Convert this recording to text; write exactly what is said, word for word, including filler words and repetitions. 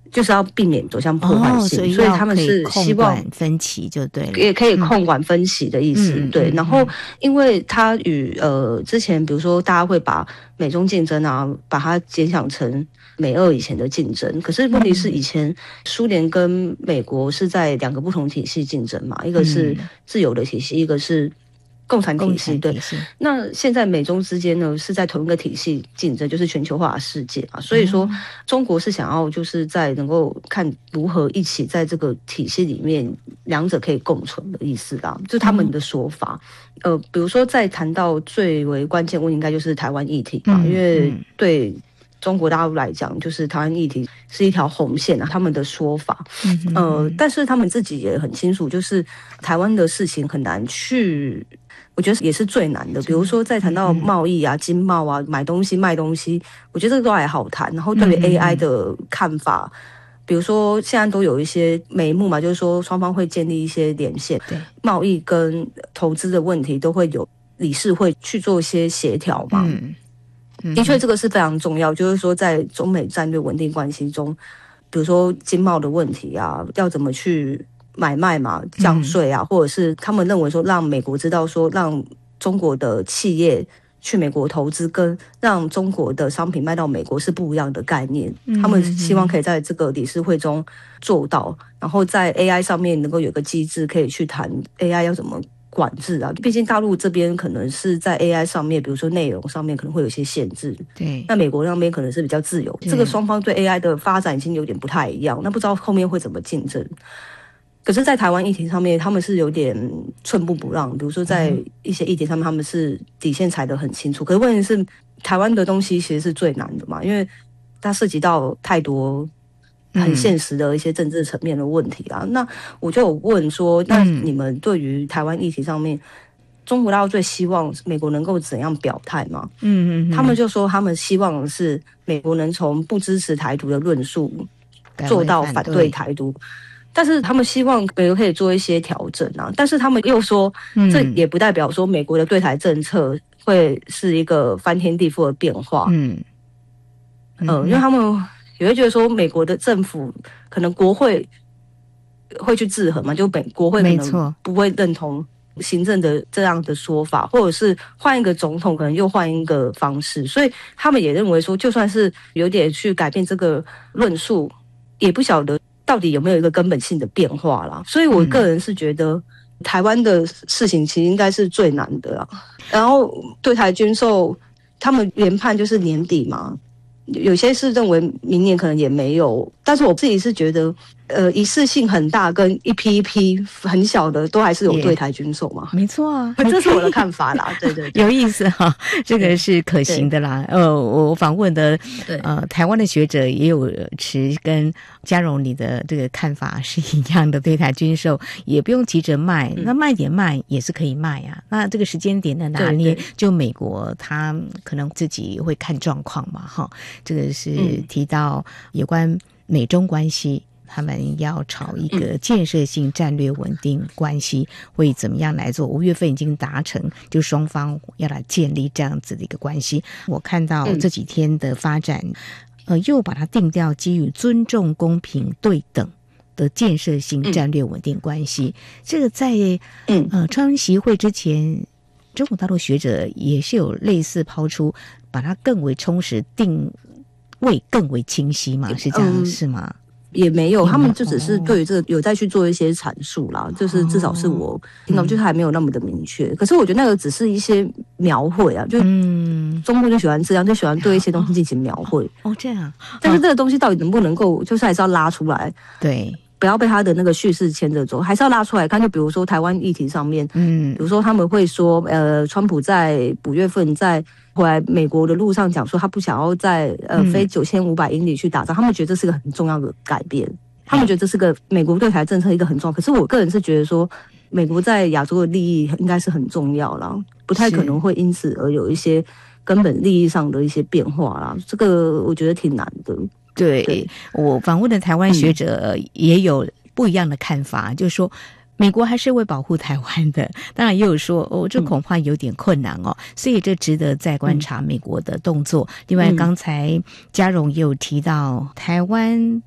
就是要避免走向破坏性， 哦、所以所以他们是希望控管分歧就对了， 也可以控管分歧的意思。 嗯、 对， 嗯、 然后因为它与呃之前比如说大家会把美中竞争啊，把它联想成美俄以前的竞争，可是问题是以前苏联跟美国是在两个不同体系竞争嘛，一个是自由的体系，一个是共产体系。对，那现在美中之间呢是在同一个体系竞争，就是全球化的世界嘛，所以说中国是想要就是在能够看如何一起在这个体系里面两者可以共存的意思啦，就是他们的说法。呃，比如说在谈到最为关键问题，应该就是台湾议题嘛，因为对中国大陆来讲，就是台湾议题是一条红线啊，他们的说法。呃，但是他们自己也很清楚，就是台湾的事情很难去。我觉得也是最难的，比如说在谈到贸易啊、经贸啊、买东西、卖东西，我觉得这个都还好谈。然后对于 A I 的看法，比如说现在都有一些眉目嘛，就是说双方会建立一些连线，对，贸易跟投资的问题都会有理事会去做一些协调嘛。嗯嗯、的确，这个是非常重要，就是说在中美战略稳定关系中，比如说经贸的问题啊，要怎么去买卖嘛，降税啊，或者是他们认为说让美国知道说让中国的企业去美国投资跟让中国的商品卖到美国是不一样的概念，他们希望可以在这个理事会中做到，然后在 A I 上面能够有个机制可以去谈 A I 要怎么管制啊，毕竟大陆这边可能是在 A I 上面，比如说内容上面可能会有一些限制，对，那美国那边可能是比较自由，这个双方对 A I 的发展已经有点不太一样，那不知道后面会怎么竞争。可是在台湾议题上面他们是有点寸步不让，比如说在一些议题上面他们是底线踩得很清楚，可是问题是台湾的东西其实是最难的嘛，因为它涉及到太多很现实的一些政治层面的问题啊、嗯、那我就有问说，那你们对于台湾议题上面中国大陆最希望美国能够怎样表态吗？嗯嗯，他们就说他们希望是美国能从不支持台独的论述做到反对台独，但是他们希望美国可以做一些调整啊，但是他们又说，这也不代表说美国的对台政策会是一个翻天地覆的变化。嗯，呃，因为他们也会觉得说，美国的政府可能国会会去制衡嘛，就美国会可能不会认同行政的这样的说法，或者是换一个总统，可能又换一个方式，所以他们也认为说，就算是有点去改变这个论述，也不晓得到底有没有一个根本性的变化啦。所以我个人是觉得台湾的事情其实应该是最难的啦。然后对台军售他们研判就是年底嘛，有些是认为明年可能也没有，但是我自己是觉得呃，一次性很大跟一批一批很小的都还是有对台军售嘛， 没错啊， 这是我的看法啦。对对对， 有意思哈，这个是可行的啦。呃，我访问的呃台湾的学者也有持跟嘉荣你的这个看法是一样的，对台军售也不用急着卖，那卖点卖也是可以卖啊。那这个时间点的拿捏，就美国他可能自己会看状况嘛，哈。这个是提到有关美中关系。他们要朝一个建设性战略稳定关系会怎么样来做？五月份已经达成，就双方要来建立这样子的一个关系。我看到这几天的发展，呃，又把它定调基于尊重、公平、对等的建设性战略稳定关系。这个在呃川习会之前，中国大陆学者也是有类似抛出，把它更为充实、定位更为清晰嘛？是这样、嗯、是吗？ 也没有，他们就只是对于这个有在去做一些阐述啦，就是至少是我听到，就是还没有那么的明确。可是我觉得那个只是一些描绘啊，就中国就喜欢这样，就喜欢对一些东西进行描绘。 哦，这样。 但是这个东西到底能不能够，就是还是要拉出来。 对。 不要被他的那个叙事牵着走，还是要拉出来看。就比如说台湾议题上面，嗯，比如说他们会说，呃，川普在五月份在回来美国的路上讲说，他不想要在呃飞九千五百英里去打仗，他们觉得这是个很重要的改变，他们觉得这是个美国对台政策一个很重要。可是我个人是觉得说，美国在亚洲的利益应该是很重要啦，不太可能会因此而有一些根本利益上的一些变化啦。这个我觉得挺难的。 对，对我访问的台湾学者也有不一样的看法，嗯、就是说美国还是会保护台湾的，当然也有说哦，这恐怕有点困难哦，嗯、所以这值得再观察美国的动作。嗯、另外，刚才嘉荣也有提到台湾